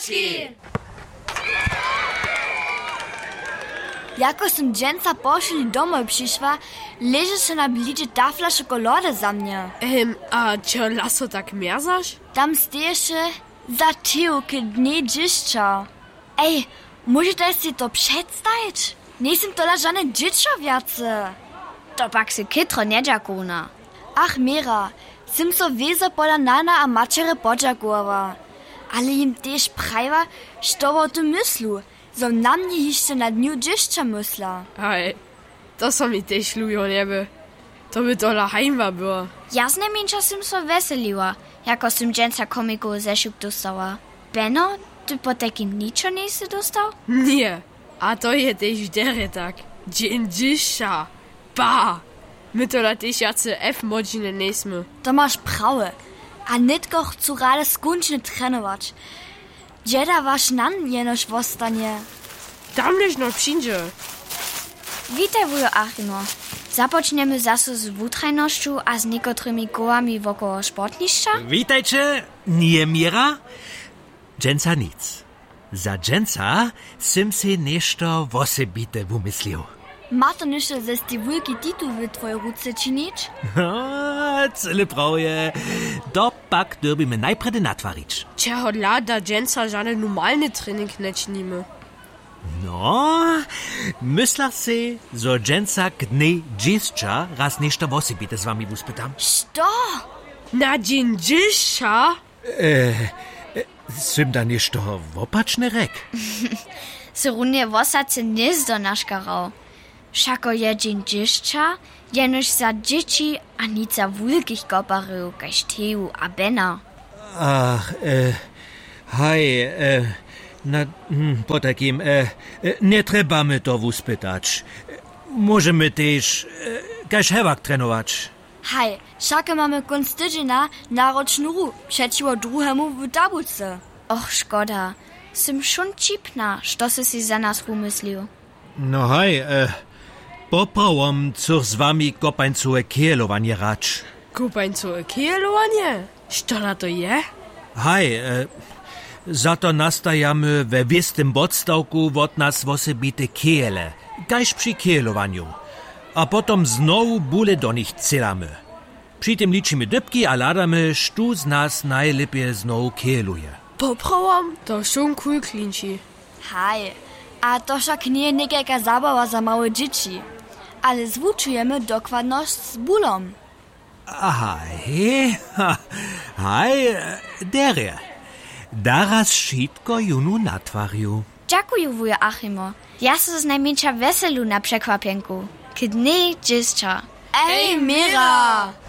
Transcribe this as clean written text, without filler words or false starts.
Polski! Jako sam dżęca poszli domoj przyszła, leży się na blidzie tafla czekolady za mnie. A čo laso tak mierzasz? Tam steje się za tyłki dnie dziszcza. Ej, możecie si to przedstawić? Nie jestem to żadne dziecko wiace. To pak si kytro nie dziakuna. Ach, Mira, sim so wezo pola nana a mačere podžakovala. Ale im też prajva, što o tym myslu. So na mnie jeszcze na dniu dzieszcza mysla. Hej, to so mi też lujo nieby. To by to lahajma było. Jasne mięcza sim so weseliła, jako sim dżęca komiku zeszuk dostała. Beno, ty po takim niczo nie si dostał? Nie, a to je też w deре tak. Dzień dzisiejsza. Ba! My to na też jacy F-modziny nesmy. To masz prawe. A nitko chcу rade skunčne trenować. Dzieda wasz nan jenoż wostanie. Tam lež no przyjdzie. Witaj, wujo Achimo. Zapoczniemy zaso z wutrajnością a z niekotrymi kołami wokoło sportniszcza? Witajcie, nie Mira? Dżęca nic. Za dżęca sim se nešto wosebite wumyslil. Ma to jeszcze ze sti wielki titul w twojej ruce czynić? Cyle prawie. To pak dobimy najpredy natwarić. Čeho da dżęca żadne normalny trening nie czynimy. No, myślach se, zo dżęca k dnie dziescza raz nešto wosebite z wami wuspytam. Što? Na dzień dzisiejsza? Sim da nešto wopaczny rek. Se runie wosace niezdo naškarał. Šako je dzień dzieszcza, jenož za dzieci a nic za wulkich koparył, kaž teju a bena. Ach, hej, po takim, nie trebamy to wuspytać. Możemy też, kaž hewak trenować. Hej, šake mamy konc tydziena naročnuru przeciwo druhému w tabuce. Och, škoda. Sim šun čipna, što si za nas umyslil. No hej, poprawom, co z wami kopańcowe kielowanie racz. Kupańcowe kielowanie? Što na to je? Hej, za to nastajamy we wiestym podstawku od nas wosebite kiele, kaž przy kielowaniu. A potom znowu bóle do nich celamy. Przy tym liczymy dybki a ladamy, sztu z nas najlepiej znowu kieluje. Poprawam, to schon cool klinči. Hej, a to však nie je niekajka zabawa za małe dzieci. Ale zwuczujemy dokładność z bólom. Hej, deре. Daraz šitko junu natvarju. Dziękuję, wujo Achimo. Ja so z najmniejsza weselu na przekwapienku. K dnie dzieszcza. Ej, Mira!